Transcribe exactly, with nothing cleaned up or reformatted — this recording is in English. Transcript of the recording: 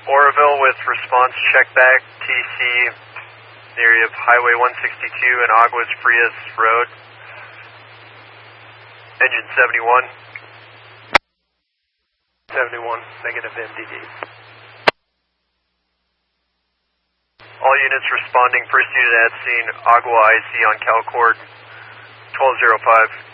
Oroville with response check back, T C, the area of Highway one sixty-two and Aguas Frias Road. Engine seventy-one. seventy-one, negative M D D. All units responding, first unit at scene, Agua I C on CalCord twelve oh five.